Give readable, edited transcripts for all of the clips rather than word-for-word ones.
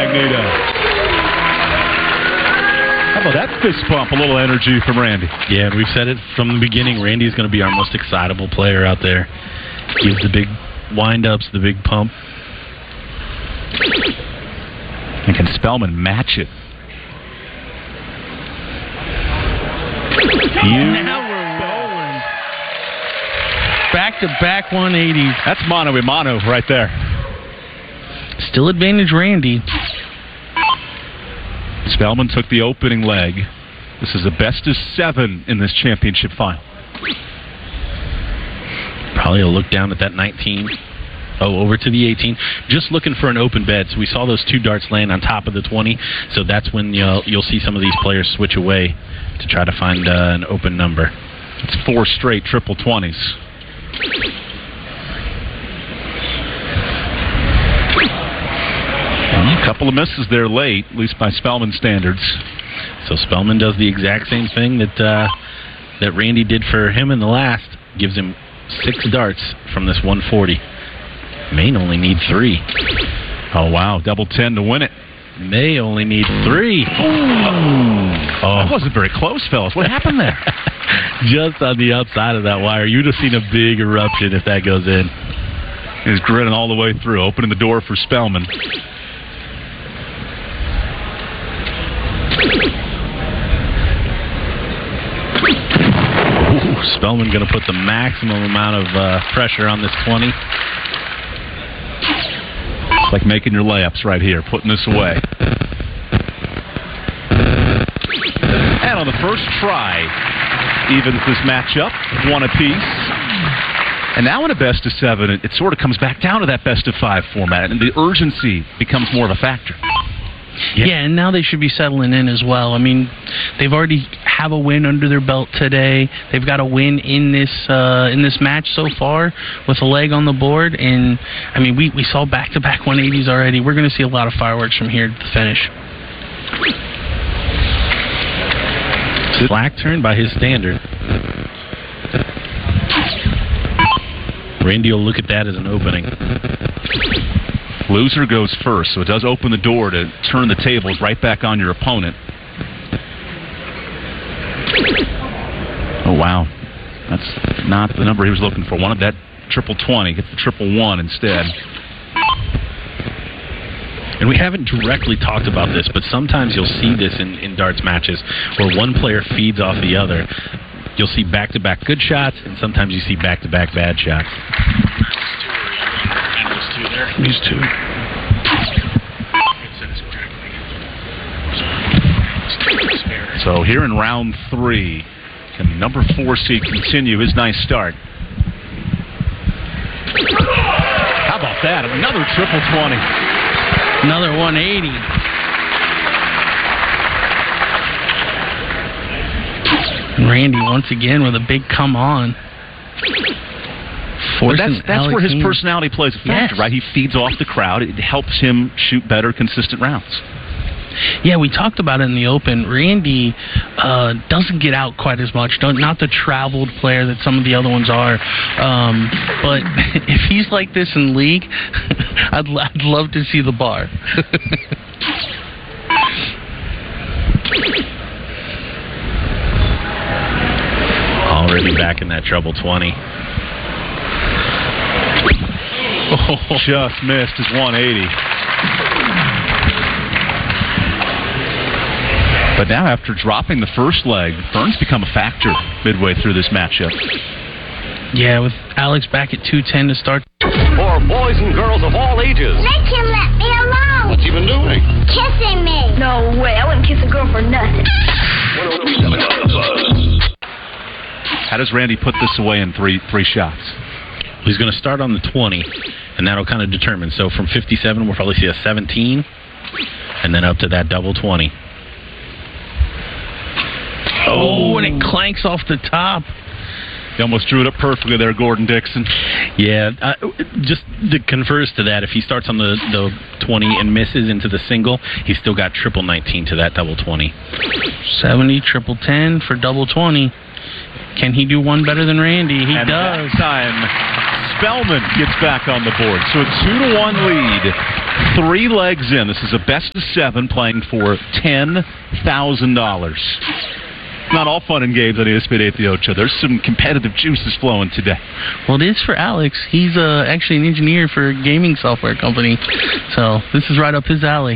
Magneto. How about that fist pump? A little energy from Randy. Yeah, and we've said it from the beginning. Randy's going to be our most excitable player out there. Gives the big wind-ups, the big pump. And can Spellman match it? Now we're rolling. Back-to-back 180s. That's mano a mano right there. Still advantage Randy. Spellman took the opening leg. This is a best of 7 in this championship final. Probably a look down at that 19. Oh, over to the 18. Just looking for an open bed. So we saw those 2 darts land on top of the 20. So that's when you'll see some of these players switch away to try to find an open number. It's 4 straight triple 20s. A couple of misses there late, at least by Spellman standards. So Spellman does the exact same thing that Randy did for him in the last. Gives him 6 darts from this 140. Maine only need 3. Oh, wow. Double 10 to win it. May only need 3. That wasn't very close, fellas. What happened there? Just on the outside of that wire. You'd have seen a big eruption if that goes in. He's grinning all the way through, opening the door for Spellman. Spellman going to put the maximum amount of pressure on this 20. It's like making your layups right here, putting this away. And on the first try, evens this matchup, 1 apiece. And now in a best of 7, it sort of comes back down to that best of 5 format, and the urgency becomes more of a factor. Yeah, and now they should be settling in as well. I mean, they've already have a win under their belt today. They've got a win in this match so far with a leg on the board. And, I mean, we saw back-to-back 180s already. We're going to see a lot of fireworks from here to the finish. Slack turn by his standard. Randy will look at that as an opening. Loser goes first, so it does open the door to turn the tables right back on your opponent. Oh, wow. That's not the number he was looking for. Wanted that triple 20. Gets the triple 1 instead. And we haven't directly talked about this, but sometimes you'll see this in darts matches where one player feeds off the other. You'll see back-to-back good shots, and sometimes you see back-to-back bad shots. These 2. So here in round 3, can number 4 seed continue his nice start? How about that? Another triple 20. Another 180. Randy once again with a big come on. But that's where his personality plays a factor, right? He feeds off the crowd. It helps him shoot better, consistent rounds. Yeah, we talked about it in the Open. Randy doesn't get out quite as much. Not the traveled player that some of the other ones are. But if he's like this in league, I'd love to see the bar. Already back in that treble 20. Just missed his 180. But now after dropping the first leg, Burns become a factor midway through this matchup. Yeah, with Alex back at 210 to start. For boys and girls of all ages. Make him let me alone. What's he been doing? Kissing me. No way, I wouldn't kiss a girl for nothing. How does Randy put this away in three shots? He's going to start on the 20, and that'll kind of determine. So from 57, we'll probably see a 17, and then up to that double 20. Oh, and it clanks off the top. He almost drew it up perfectly there, Gordon Dixon. Yeah, just the converse to that, if he starts on the 20 and misses into the single, he's still got triple 19 to that double 20. 70, triple 10 for double 20. Can he do one better than Randy? He does. That time, Spellman gets back on the board. So a 2-1 lead. 3 legs in. This is a best of 7 playing for $10,000. Not all fun and games on ESPN 8 There's some competitive juices flowing today. Well, it is for Alex. He's actually an engineer for a gaming software company. So this is right up his alley.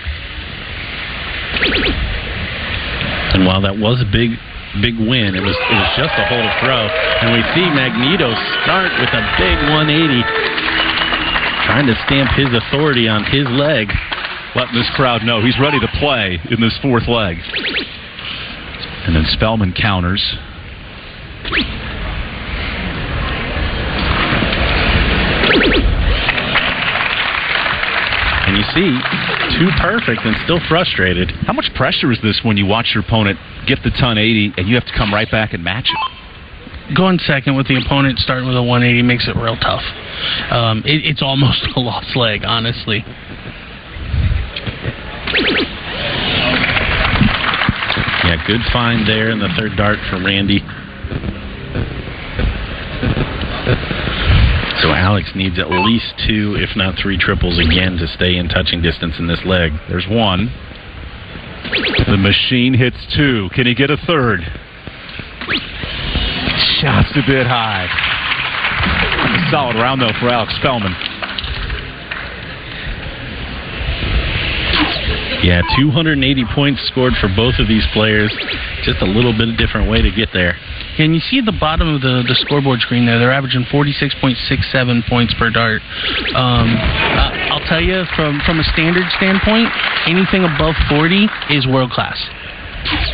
And while that was a big win, it was just a hole to throw. And we see Magneto start with a big 180, trying to stamp his authority on his leg. Letting this crowd know he's ready to play in this 4th leg. And then Spellman counters. And you see, 2 perfect and still frustrated. How much pressure is this when you watch your opponent get the ton 80 and you have to come right back and match it? Going second with the opponent starting with a 180 makes it real tough. It's almost a lost leg, honestly. Yeah, good find there in the 3rd dart for Randy. So Alex needs at least 2, if not 3 triples again to stay in touching distance in this leg. There's 1. The machine hits 2. Can he get a 3rd? Shot's a bit high. Solid round, though, for Alex Spellman. Yeah, 280 points scored for both of these players. Just a little bit different way to get there. And you see at the bottom of the scoreboard screen there, they're averaging 46.67 points per dart. I'll tell you, from a standard standpoint, anything above 40 is world class.